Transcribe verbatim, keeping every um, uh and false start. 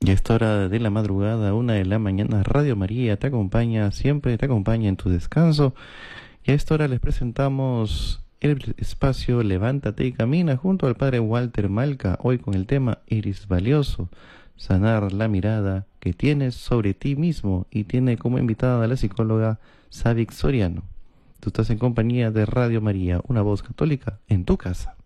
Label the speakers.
Speaker 1: Y a esta hora de la madrugada, una de la mañana, Radio María te acompaña, siempre te acompaña en tu descanso. Y a esta hora les presentamos el espacio Levántate y Camina junto al Padre Walter Malca, hoy con el tema Eres valioso, sanar la mirada que tienes sobre ti mismo, y tiene como invitada a la psicóloga Savic Soriano. Tú estás en compañía de Radio María, una voz católica en tu casa.